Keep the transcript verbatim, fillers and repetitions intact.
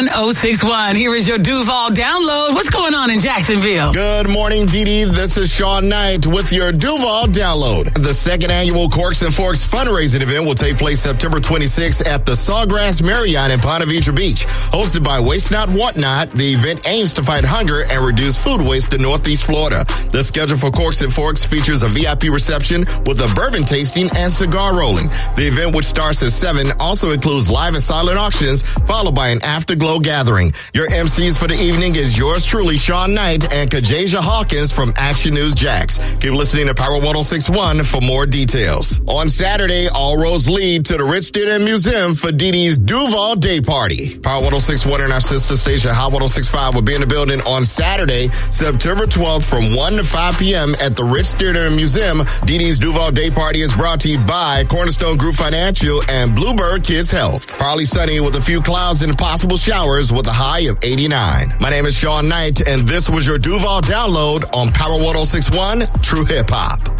one oh six point one. Here is your Duval download. What's going on in Jacksonville? Good morning, Dee Dee. This is Sean Knight with your Duval download. The second annual Corks and Forks fundraising event will take place September twenty-sixth at the Sawgrass Marriott in Ponte Vedra Beach. Hosted by Waste Not, Want Not, the event aims to fight hunger and reduce food waste in Northeast Florida. The schedule for Corks and Forks features a V I P reception with a bourbon tasting and cigar rolling. The event, which starts at seven, also includes live and silent auctions, followed by an afterglow gathering. Your M Cs for the evening is yours truly, Sean Knight and Kajasia Hawkins from Action News Jax. Keep listening to Power one oh six point one for more details. On Saturday, all roads lead to the Rich Theater and Museum for Dee Dee's Duval Day Party. Power one oh six point one and our sister station, Hot one oh six point five, will be in the building on Saturday, September twelfth from one to five p.m. at the Rich Theater and Museum. Dee Dee's Duval Day Party is brought to you by Cornerstone Group Financial and Bluebird Kids Health. Partly sunny with a few clouds and possible showers with a high of eighty-nine. My name is Sean Knight, and this was your Duval download on Power one oh six point one True Hip Hop.